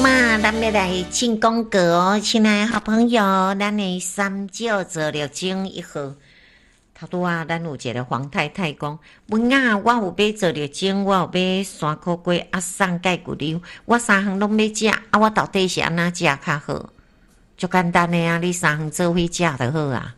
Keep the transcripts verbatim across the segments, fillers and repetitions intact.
嘛，咱要来进广告哦，亲爱的好朋友，咱的三九做六精一号。头拄啊，咱有一个黄太太讲，文啊，我有买做六精，我有买山苦粿、啊送钙骨溜，我三项拢要食，啊，我到底是安怎食较好？就简单的啊，你三项做伙食就好啊。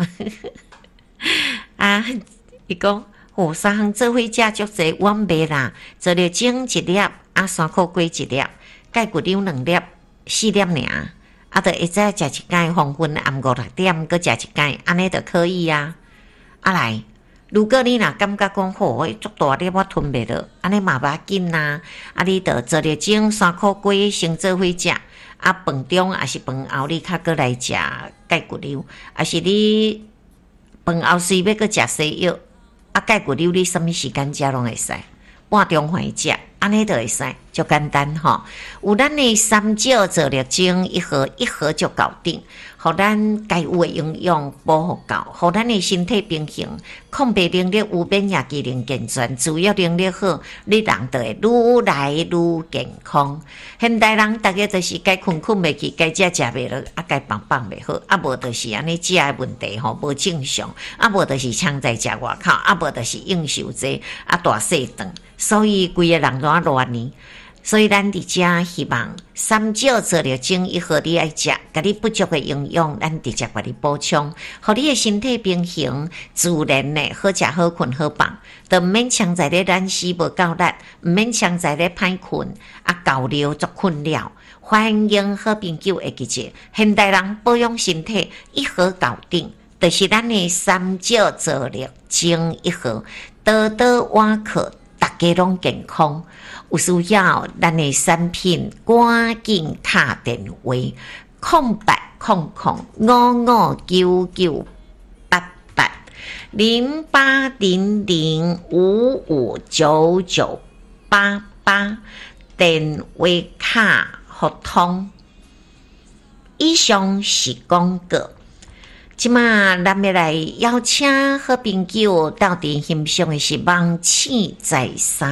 啊，伊讲，哦，三项做伙食足济，我袂啦，做六精一粒，啊山苦粿一粒。钙骨溜两粒，四粒尔，啊，着会使食一盖，黄昏暗五六点，搁食一盖，安尼就可以啊。啊来，如果你若感觉讲好，足大粒我吞袂落，安尼嘛无要紧呐。啊，你着做了种三苦粿先做伙食，啊，饭中还是饭后你较搁来食钙骨溜，还是你饭后时要搁食西药，啊，钙骨溜你什么时间食拢会使，半中饭食。安尼就会使，就简单吼。有咱的三九做六精一盒，一盒就搞定，互咱该有的营养补互够，互咱的身体平衡，抗病能力有，免疫机能健全，自愈能力好，你人就会愈来愈健康。现代人大家就是该困困袂去，该食食袂落，啊该放放袂好，啊无就是安尼食的问题吼无正常，啊无就是常在食外口，啊无就是应酬济，啊大细长。所以规个人都啊乱呢，所以咱伫遮希望三九做了精一盒你爱食，甲你不足的营养，咱直接甲你补充，互你的身体平衡，自然的好食好困好放，都毋免常在咧懒死无够力，毋免常在咧歹困，啊高尿作困扰。欢迎好朋友会记者，现代人保养身体一盒搞定，就是咱的三九做了精一盒，多多碗客。大家拢健康，有需要咱的产品，赶紧打电话空八空空五五九九八八零八零零五五九九八八电话卡互通。以上是广告。即马咱要来邀请好朋友到底欣赏的是网庆在三。